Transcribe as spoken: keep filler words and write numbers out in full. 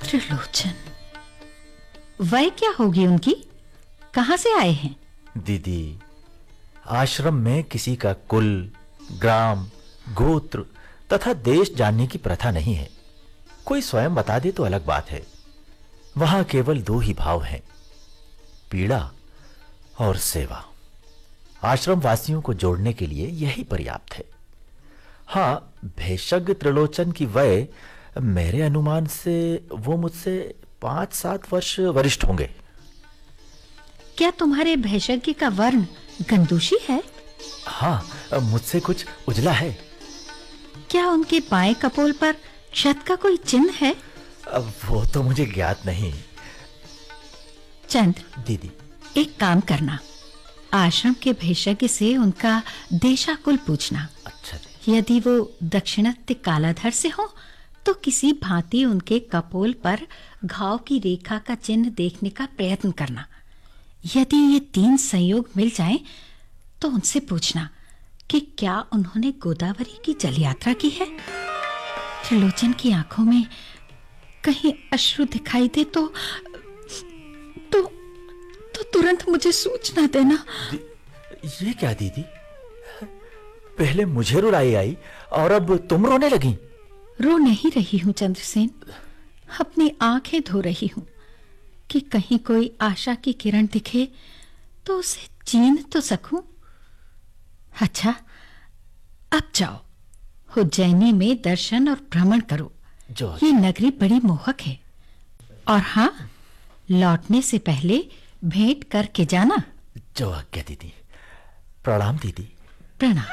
त्रिलोचन, वय क्या होगी उनकी? कहां से आए हैं? दीदी, आश्रम में किसी का कुल, ग्राम, गोत्र तथा देश जानने की प्रथा नहीं है। कोई स्वयं बता दे तो अलग बात है। वहां केवल दो ही भाव हैं, पीड़ा और सेवा। आश्रम वासियों को जोड़ने के लिए यही पर्याप्त है। हां, भेषज त्रिलोचन की वय मेरे अनुमान से वो मुझसे पांच सात वर्ष वरिष्ठ होंगे। क्या तुम्हारे भेषज का वर्ण गंदूशी है? हाँ, मुझसे कुछ उजला है। क्या उनके बाएं कपोल पर क्षत का कोई चिन्ह है? अब वो तो मुझे ज्ञात नहीं। चंद दीदी, एक काम करना, आश्रम के भेषज से उनका देशाकुल पूछना। अच्छा जी। यदि वो दक्षिणात्य कालाधर से हो तो किसी भांति उनके कपोल पर घाव की रेखा का चिन्ह देखने का प्रयत्न करना। यदि ये तीन संयोग मिल जाएं, तो उनसे पूछना कि क्या उन्होंने गोदावरी की जल यात्रा की है। त्रिलोचन की आंखों में कहीं अश्रु दिखाई दे तो तो तो तुरंत मुझे सूचना देना। ये क्या दीदी, पहले मुझे रुलाई आई और अब तुम रोने लगी? रो नहीं रही हूं चंद्रसेन, अपनी आंखें धो रही हूं कि कहीं कोई आशा की किरण दिखे तो उसे चीन तो सकूं। अच्छा, अब जाओ, उज्जैनी में दर्शन और भ्रमण करो। जो ये नगरी बड़ी मोहक है। और हाँ, लौटने से पहले भेंट करके जाना। जो आज्ञा दीदी। प्रणाम दीदी। प्रणाम।